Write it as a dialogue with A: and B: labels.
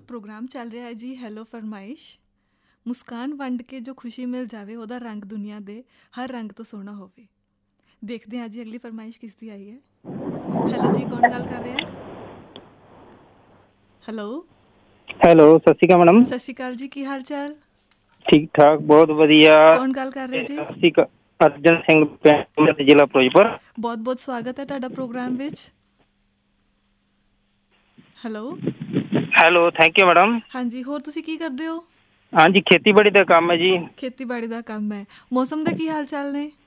A: Programme ਚੱਲ ਰਿਹਾ ਹੈ ਜੀ ਹੈਲੋ ਫਰਮਾਇਸ਼। ਮੁਸਕਾਨ ਵੰਡ ਕੇ ਜੋ ਖੁਸ਼ੀ ਮਿਲ ਜਾਵੇ, ਉਹਦਾ ਰੰਗ ਦੁਨੀਆ ਦੇ ਹਰ ਰੰਗ ਤੋਂ ਸੋਹਣਾ ਹੋਵੇ। ਦੇਖਦੇ ਹਾਂ ਜੀ ਅਗਲੀ ਫਰਮਾਇਸ਼ ਕਿਸ ਦੀ ਆਈ ਹੈ। ਹੈਲੋ ਜੀ, ਕੌਣ ਗੱਲ ਕਰ ਰਿਹਾ ਹੈ? ਹੈਲੋ।
B: ਹੈਲੋ, ਸਤਿ ਸ਼੍ਰੀ ਅਕਾਲ ਮੈਡਮ।
A: ਸਤਿ ਸ਼੍ਰੀ ਅਕਾਲ ਜੀ, ਕੀ ਹਾਲ ਚਾਲ?
B: ਠੀਕ ਠਾਕ, ਬਹੁਤ ਵਧੀਆ।
A: ਕੌਣ ਗੱਲ ਕਰ ਰਹੇ ਜੀ?
B: ਸਤਿ ਸ਼੍ਰੀ ਅਕਾਲ, ਅਰਜਨ ਸਿੰਘ, ਪਿੰਡ ਜ਼ਿਲ੍ਹਾ ਫਿਰੋਜ਼ਪੁਰ।
A: ਬਹੁਤ ਬਹੁਤ ਸਵਾਗਤ ਹੈ ਤੁਹਾਡਾ ਪ੍ਰੋਗਰਾਮ ਵਿੱਚ। Hello.
B: Hello, thank you madam.
A: ਹਾਂਜੀ, ਹੋਰ ਤੁਸੀਂ ਕੀ ਕਰਦੇ ਹੋ?
B: ਹਾਂਜੀ, ਖੇਤੀਬਾੜੀ ਦਾ ਕੰਮ ਹੈ ਜੀ।
A: ਖੇਤੀਬਾੜੀ ਦਾ ਕੰਮ ਹੈ। ਮੌਸਮ ਦਾ ਕੀ ਹਾਲ ਚਾਲ ਨੇ?